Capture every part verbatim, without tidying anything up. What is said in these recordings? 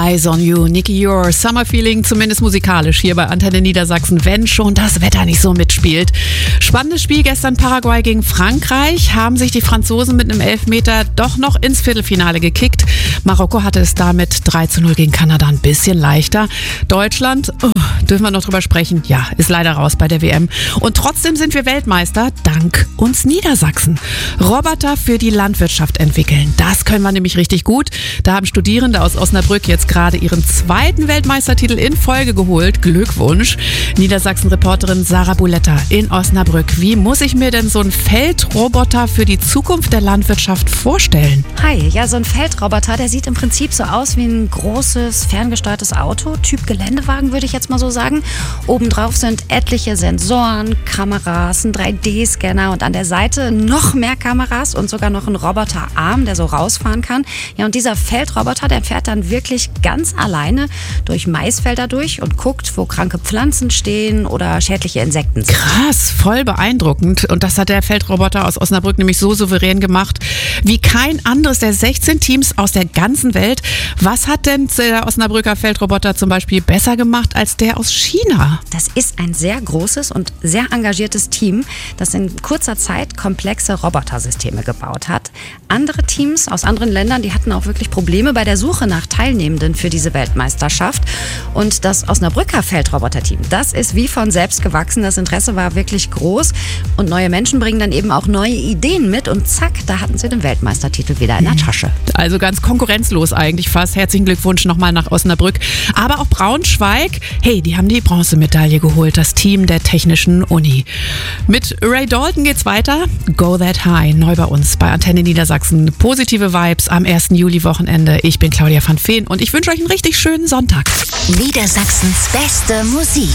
Eyes on You, Nicky Your Summer Feeling, zumindest musikalisch hier bei Antenne Niedersachsen, wenn schon das Wetter nicht so mitspielt. Spannendes Spiel gestern Paraguay gegen Frankreich, haben sich die Franzosen mit einem Elfmeter doch noch ins Viertelfinale gekickt. Marokko hatte es damit drei zu null gegen Kanada ein bisschen leichter. Deutschland, oh, dürfen wir noch drüber sprechen, ja, ist leider raus bei der W M. Und trotzdem sind wir Weltmeister, dank uns Niedersachsen. Roboter für die Landwirtschaft entwickeln, das können wir nämlich richtig gut. Da haben Studierende aus Osnabrück jetzt gerade ihren zweiten Weltmeistertitel in Folge geholt. Glückwunsch. Niedersachsen-Reporterin Sarah Buletta in Osnabrück. Wie muss ich mir denn so ein Feldroboter für die Zukunft der Landwirtschaft vorstellen? Hi, ja, so ein Feldroboter, der sieht im Prinzip so aus wie ein großes, ferngesteuertes Auto, Typ Geländewagen, würde ich jetzt mal so sagen. Obendrauf sind etliche Sensoren, Kameras, ein drei D Scanner und an der Seite noch mehr Kameras und sogar noch ein Roboterarm, der so rausfahren kann. Ja, und dieser Feldroboter, der fährt dann wirklich ganz alleine durch Maisfelder durch und guckt, wo kranke Pflanzen stehen oder schädliche Insekten sind. Krass, voll beeindruckend. Und das hat der Feldroboter aus Osnabrück nämlich so souverän gemacht wie kein anderes der sechzehn Teams aus der ganzen Welt. Was hat denn der Osnabrücker Feldroboter zum Beispiel besser gemacht als der aus China? Das ist ein sehr großes und sehr engagiertes Team, das in kurzer Zeit komplexe Robotersysteme gebaut hat. Andere Teams aus anderen Ländern, die hatten auch wirklich Probleme bei der Suche nach Teilnehmenden für diese Weltmeisterschaft. Und das Osnabrücker Feldroboter-Team, das ist wie von selbst gewachsen. Das Interesse war wirklich groß. Und neue Menschen bringen dann eben auch neue Ideen mit. Und zack, da hatten sie den Weltmeistertitel wieder in der Tasche. Also ganz konkurrenzlos eigentlich fast. Herzlichen Glückwunsch nochmal nach Osnabrück. Aber auch Braunschweig, hey, die haben die Bronzemedaille geholt, das Team der Technischen Uni. Mit Ray Dalton geht's weiter. Go That High, neu bei uns bei Antenne Niedersachsen. Positive Vibes am ersten Juli-Wochenende. Ich bin Claudia van Feen und ich wünsche euch einen richtig schönen Sonntag. Niedersachsens beste Musik.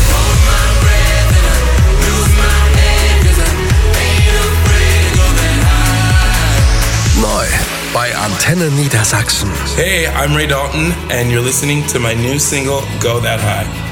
Neu bei Antenne Niedersachsen. Hey, I'm Ray Dalton and you're listening to my new single, Go That High.